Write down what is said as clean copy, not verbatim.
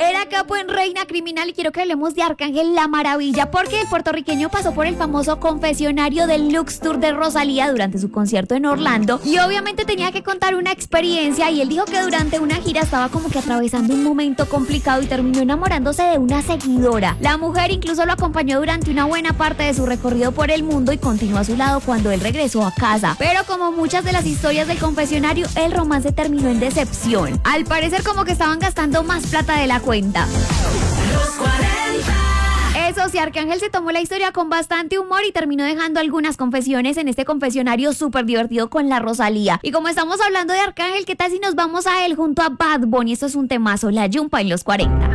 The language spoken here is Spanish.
Era capo en Reina Criminal y quiero que hablemos de Arcángel La Maravilla, porque el puertorriqueño pasó por el famoso confesionario del Lux Tour de Rosalía durante su concierto en Orlando y obviamente tenía que contar una experiencia, y él dijo que durante una gira estaba como que atravesando un momento complicado y terminó enamorándose de una seguidora. La mujer incluso lo acompañó durante una buena parte de su recorrido por el mundo y continuó a su lado cuando él regresó a casa. Pero como muchas de las historias del confesionario, el romance terminó en decepción. Al parecer como que estaban gastando más plata de la cuenta. Los 40. Eso sí, Arcángel se tomó la historia con bastante humor y terminó dejando algunas confesiones en este confesionario súper divertido con la Rosalía. Y como estamos hablando de Arcángel, ¿qué tal si nos vamos a él junto a Bad Bunny? Esto es un temazo, La Yumpa en los 40.